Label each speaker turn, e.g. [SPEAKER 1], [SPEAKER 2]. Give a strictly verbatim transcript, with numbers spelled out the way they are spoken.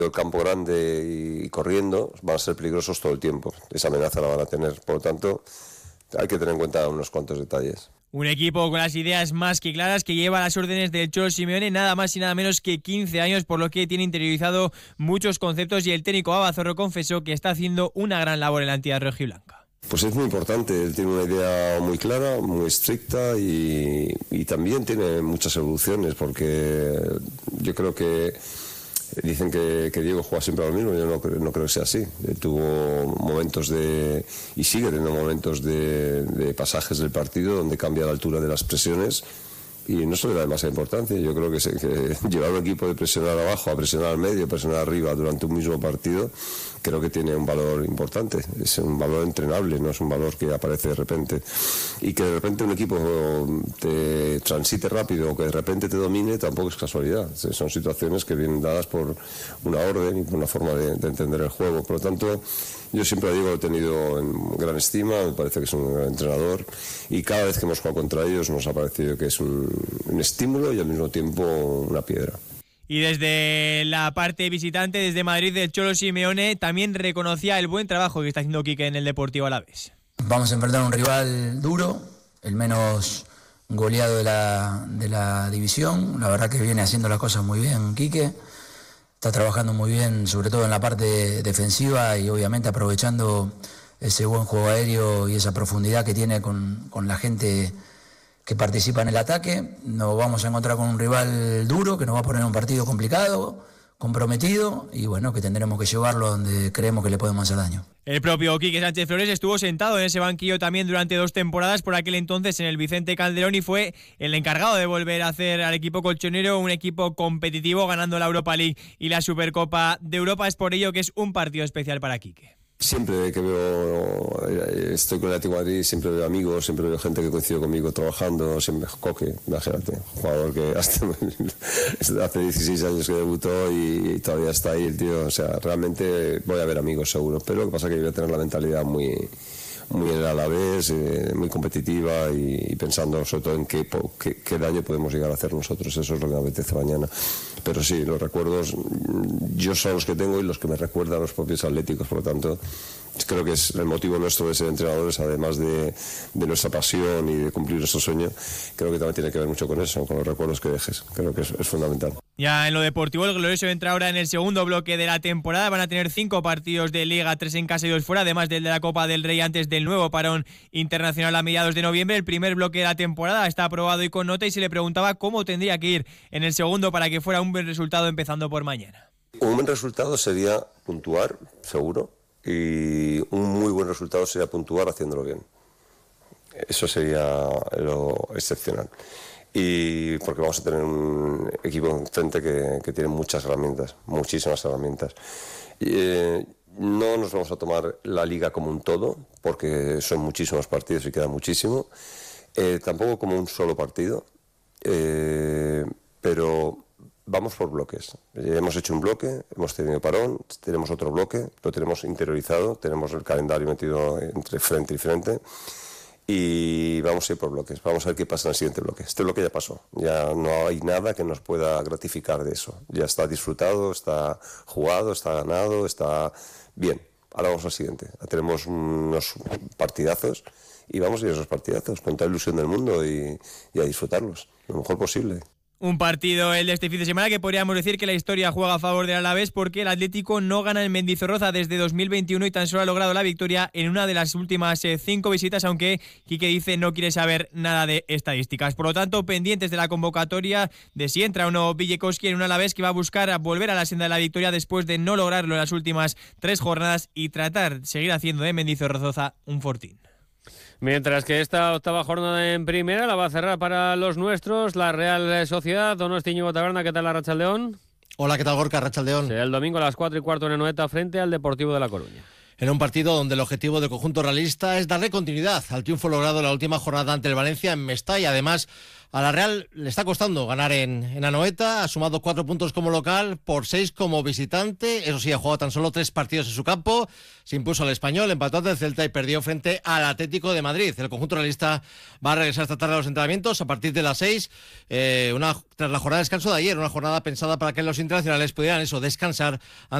[SPEAKER 1] el campo grande y corriendo, van a ser peligrosos todo el tiempo. Esa amenaza la van a tener. Por lo tanto, hay que tener en cuenta unos cuantos detalles.
[SPEAKER 2] Un equipo con las ideas más que claras que lleva las órdenes del Cholo Simeone nada más y nada menos que quince años, por lo que tiene interiorizado muchos conceptos y el técnico Abazorro confesó que está haciendo una gran labor en la entidad rojiblanca.
[SPEAKER 1] Pues es muy importante, él tiene una idea muy clara, muy estricta y, y también tiene muchas evoluciones, porque yo creo que dicen que, que Diego juega siempre a lo mismo, yo no, no creo que sea así. Él tuvo momentos de, y sigue teniendo momentos de, de pasajes del partido donde cambia la altura de las presiones y no se le da demasiada importancia. Yo creo que, se, que llevar un equipo de presionar abajo a presionar al medio, presionar arriba durante un mismo partido, creo que tiene un valor importante. Es un valor entrenable, no es un valor que aparece de repente. Y que de repente un equipo te transite rápido o que de repente te domine tampoco es casualidad. Son situaciones que vienen dadas por una orden y por una forma de, de entender el juego. Por lo tanto, yo siempre digo, lo he tenido en gran estima, me parece que es un gran entrenador y cada vez que hemos jugado contra ellos nos ha parecido que es un, un estímulo y al mismo tiempo una piedra.
[SPEAKER 2] Y desde la parte visitante, desde Madrid, del Cholo Simeone también reconocía el buen trabajo que está haciendo Quique en el Deportivo Alavés.
[SPEAKER 3] Vamos a enfrentar a un rival duro, el menos goleado de la, de la división. La verdad que viene haciendo las cosas muy bien Quique. Está trabajando muy bien, sobre todo en la parte defensiva y obviamente aprovechando ese buen juego aéreo y esa profundidad que tiene con, con la gente que participa en el ataque. Nos vamos a encontrar con un rival duro que nos va a poner un partido complicado, comprometido y bueno, que tendremos que llevarlo donde creemos que le podemos hacer daño.
[SPEAKER 2] El propio Quique Sánchez Flores estuvo sentado en ese banquillo también durante dos temporadas por aquel entonces en el Vicente Calderón y fue el encargado de volver a hacer al equipo colchonero un equipo competitivo ganando la Europa League y la Supercopa de Europa. Es por ello que es un partido especial para Quique.
[SPEAKER 1] Siempre que veo, estoy con el Atlético de Madrid, siempre veo amigos, siempre veo gente que coincide conmigo trabajando, siempre Coque, imagínate, jugador que hasta hace dieciséis años que debutó y, y todavía está ahí el tío, o sea, realmente voy a ver amigos seguro, pero lo que pasa es que voy a tener la mentalidad muy, muy a la vez, eh, muy competitiva y, y pensando sobre todo en qué, qué, qué daño podemos llegar a hacer nosotros, eso es lo que me apetece mañana. Pero sí, los recuerdos yo son los que tengo y los que me recuerdan los propios atléticos, por lo tanto creo que es el motivo nuestro de ser entrenadores, además de, de nuestra pasión y de cumplir nuestro sueño, creo que también tiene que ver mucho con eso, con los recuerdos que dejes, creo que es, es fundamental.
[SPEAKER 2] Ya en lo deportivo, el glorioso entra ahora en el segundo bloque de la temporada. Van a tener cinco partidos de Liga, tres en casa y dos fuera, además del de la Copa del Rey antes del nuevo parón internacional a mediados de noviembre. El primer bloque de la temporada está aprobado y con nota y se le preguntaba cómo tendría que ir en el segundo para que fuera un buen resultado empezando por mañana.
[SPEAKER 1] Un buen resultado sería puntuar, seguro, y un muy buen resultado sería puntuar haciéndolo bien. Eso sería lo excepcional. Y porque vamos a tener un equipo enfrente que, que tiene muchas herramientas, muchísimas herramientas. Y, eh, no nos vamos a tomar la liga como un todo, porque son muchísimos partidos y queda muchísimo. Eh, tampoco como un solo partido, eh, pero vamos por bloques. Eh, hemos hecho un bloque, hemos tenido parón, tenemos otro bloque, lo tenemos interiorizado, tenemos el calendario metido entre frente y frente. Y vamos a ir por bloques, vamos a ver qué pasa en el siguiente bloque. Este bloque ya pasó, ya no hay nada que nos pueda gratificar de eso. Ya está disfrutado, está jugado, está ganado, está bien. Ahora vamos al siguiente. Tenemos unos partidazos y vamos a ir a esos partidazos con toda la ilusión del mundo y, y a disfrutarlos lo mejor posible.
[SPEAKER 2] Un partido el de este fin de semana que podríamos decir que la historia juega a favor del Alavés porque el Atlético no gana en Mendizorroza desde dos mil veintiuno y tan solo ha logrado la victoria en una de las últimas eh, cinco visitas, aunque Quique dice no quiere saber nada de estadísticas. Por lo tanto, pendientes de la convocatoria de si entra o no Villecowski en un Alavés que va a buscar a volver a la senda de la victoria después de no lograrlo en las últimas tres jornadas y tratar de seguir haciendo de Mendizorroza un fortín.
[SPEAKER 4] Mientras que esta octava jornada en primera la va a cerrar para los nuestros la Real Sociedad. Donosti Íñigo Taberna, ¿qué tal la Arratsaldeón?
[SPEAKER 5] Hola, ¿qué tal Gorka? Arratsaldeón.
[SPEAKER 4] Será el domingo a las cuatro y cuarto en Anoeta frente al Deportivo de La Coruña.
[SPEAKER 5] en un partido donde el objetivo del conjunto realista es darle continuidad al triunfo logrado en la última jornada ante el Valencia en Mestalla. Además, a la Real le está costando ganar en, en Anoeta, ha sumado cuatro puntos como local, por seis como visitante, eso sí, ha jugado tan solo tres partidos en su campo, se impuso al Español, empató ante el Celta y perdió frente al Atlético de Madrid. El conjunto realista va a regresar esta tarde a los entrenamientos a partir de las seis, eh, una, tras la jornada de descanso de ayer, una jornada pensada para que los internacionales pudieran eso, descansar